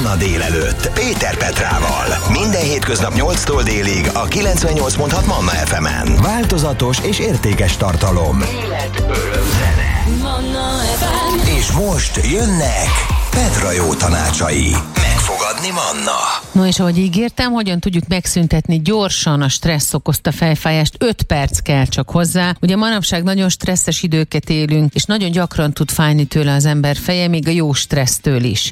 Manna délelőtt Péter Petrával. Minden hétköznap 8-tól délig a 98.6 Manna FM-en. Változatos és értékes tartalom. Élet, öröm, zene. Manna FM. És most jönnek Petra jó tanácsai. Megfogadni Manna. No és ahogy ígértem, hogyan tudjuk megszüntetni gyorsan a stressz okozta fejfájást, 5 perc kell csak hozzá. Ugye manapság nagyon stresszes időket élünk, és nagyon gyakran tud fájni tőle az ember feje, még a jó stressztől is.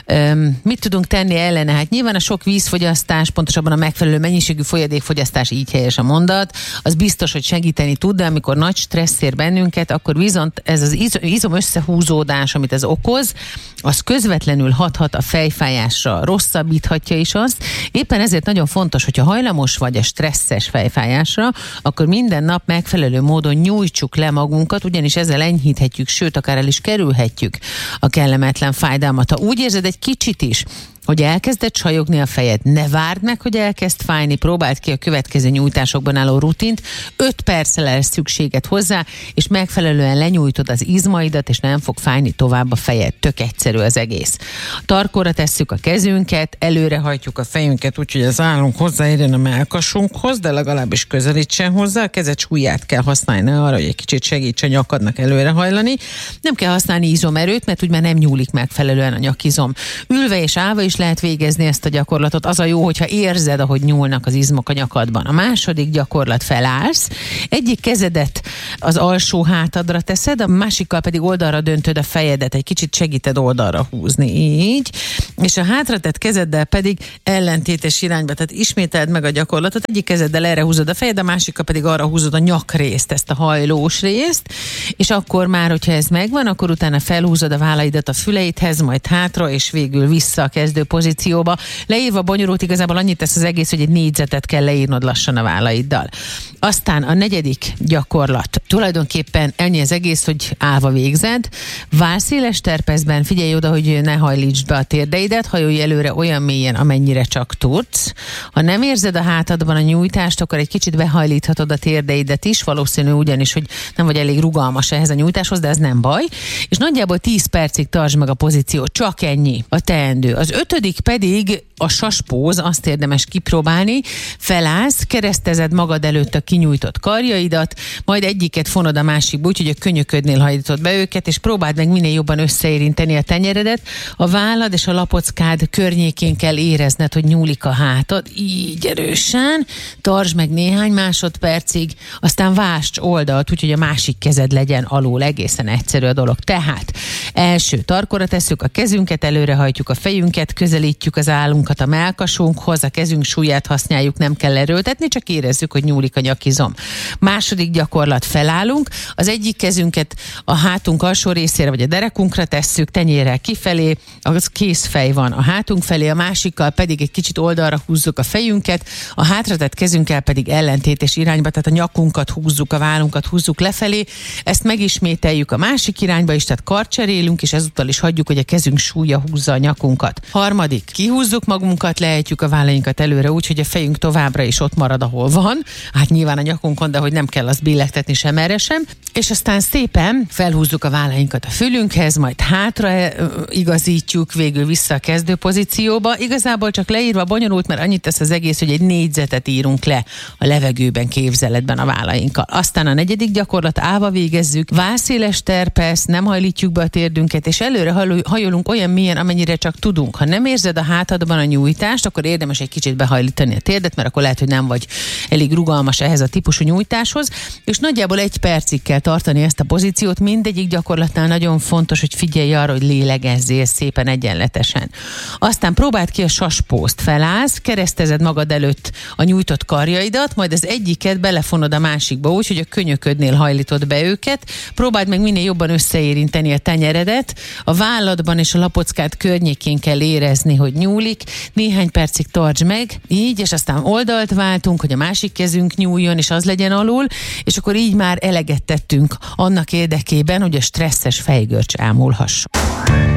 Mit tudunk tenni ellene? Hát nyilván a sok vízfogyasztás, pontosabban a megfelelő mennyiségű folyadékfogyasztás, így helyes a mondat, az biztos, hogy segíteni tud, de amikor nagy stressz ér bennünket, akkor viszont ez az izom összehúzódás, amit ez okoz, az közvetlenül hathat a fejfájásra, rosszabbíthatja is azt. Éppen ezért nagyon fontos, hogyha hajlamos vagy a stresszes fejfájásra, akkor minden nap megfelelő módon nyújtsuk le magunkat, ugyanis ezzel enyhíthetjük, sőt, akár el is kerülhetjük a kellemetlen fájdalmat. Ha úgy érzed egy kicsit is, hogy elkezded csajogni a fejed, ne várd meg, hogy elkezd fájni, próbáld ki a következő nyújtásokban álló rutint, 5 percre lesz szükséged hozzá, és megfelelően lenyújtod az izmaidat, és nem fog fájni tovább a fejed. Tök egyszerű az egész. Tarkóra tesszük a kezünket, előrehajtjuk a fejünket, úgyhogy az állunk hozzáérjen a mellkasunkhoz, de legalábbis közelítsen hozzá. A kezed súlyát kell használni arra, hogy egy kicsit segíts a nyakadnak előrehajlani. Nem kell használni izomerőt, mert úgy már nem nyúlik megfelelően a nyakizom. Ülve és állva is lehet végezni ezt a gyakorlatot. Az a jó, hogyha érzed, ahogy nyúlnak az izmok a nyakadban. A második gyakorlat, felállsz, egyik kezedet az alsó hátadra teszed, a másikkal pedig oldalra döntöd a fejedet, egy kicsit segíted oldalra húzni, így, és a hátratett kezeddel pedig ellentétes irányba, tehát ismételd meg a gyakorlatot, egyik kezeddel erre húzod a fejed, a másikkal pedig arra húzod a nyakrészt, ezt a hajlós részt, és akkor már, hogyha ez megvan, akkor utána felhúzod a vállaidat a füleidhez, majd hátra, és végül vissza a kezdő pozícióba. Leírva bonyolult, igazából annyit tesz az egész, hogy egy négyzetet kell leírnod lassan a vállaiddal. Aztán a negyedik gyakorlat. Tulajdonképpen ennyi az egész, hogy állva végzed. Válszéles terpezben, figyelj oda, hogy ne hajlítsd be a térdeidet, hajolj előre olyan mélyen, amennyire csak tudsz. Ha nem érzed a hátadban a nyújtást, akkor egy kicsit behajlíthatod a térdeidet is, valószínű ugyanis, hogy nem vagy elég rugalmas ehhez a nyújtáshoz, de ez nem baj. És nagyjából 10 percig tartsd meg a pozíciót, csak ennyi a teendő. Az 5. pedig a saspóz, azt érdemes kipróbálni, felállsz, keresztezed magad előtt a kinyújtott karjaidat, majd egyiket fonod a másikba, úgyhogy a könyöködnél hajlítod be őket, és próbáld meg minél jobban összeérinteni a tenyeredet, a vállad és a lapockád környékén kell érezned, hogy nyúlik a hátad, így erősen, tartsd meg néhány másodpercig, aztán vásts oldalt, úgyhogy a másik kezed legyen alul, egészen egyszerű a dolog. Tehát első, tarkóra tesszük a kezünket, előrehajtjuk a fejünket, közelítjük az állunkat a mellkasunkhoz, a kezünk súlyát használjuk, nem kell erőltetni, csak érezzük, hogy nyúlik a nyakizom. Második gyakorlat, felállunk, az egyik kezünket a hátunk alsó részére, vagy a derekunkra tesszük, tenyérrel kifelé, az kézfej van a hátunk felé, a másikkal pedig egy kicsit oldalra húzzuk a fejünket, a hátratett kezünkkel pedig ellentétes irányba, tehát a nyakunkat húzzuk, a vállunkat húzzuk lefelé, ezt megismételjük a másik irányba is, tehát karcserélünk, és ezúttal is hagyjuk, hogy a kezünk súlya húzza a nyakunkat. Harmadik, kihúzzuk magunkat, lehetjük a vállainkat előre úgy, hogy a fejünk továbbra is ott marad, ahol van. Hát nyilván a nyakunkon, de hogy nem kell azt billegtetni sem erre sem. És aztán szépen felhúzzuk a vállainkat a fülünkhez, majd hátra igazítjuk, végül vissza a kezdő pozícióba. Igazából csak leírva bonyolult, mert annyit tesz az egész, hogy egy négyzetet írunk le a levegőben, képzeletben a vállainkkal. Aztán a negyedik gyakorlat, állva végezzük, válszéles terpesz, nem hajlítjuk be a térdünket, és előre hajolunk olyan mélyen, amennyire csak tudunk. Ha nem érzed a hátadban a nyújtást, akkor érdemes egy kicsit behajlítani a térdet, mert akkor lehet, hogy nem vagy elég rugalmas ehhez a típusú nyújtáshoz, és nagyjából 1 percig kell tartani ezt a pozíciót. Mindegyik gyakorlatnál nagyon fontos, hogy figyelj arra, hogy lélegezzél szépen egyenletesen. Aztán próbáld ki a saspózt, felállsz, keresztezed magad előtt a nyújtott karjaidat, majd az egyiket belefonod a másikba úgy, hogy a könyöködnél hajlítod be őket, próbáld meg minél jobban összeérinteni a tenyeredet, a válladban és a lapockád környékén kell érezni, hogy nyúlik, néhány percig tartsd meg, így, és aztán oldalt váltunk, hogy a másik kezünk nyúljon, és az legyen alul, és akkor így már eleget tettünk annak érdekében, hogy a stresszes fejgörcs ámulhasson.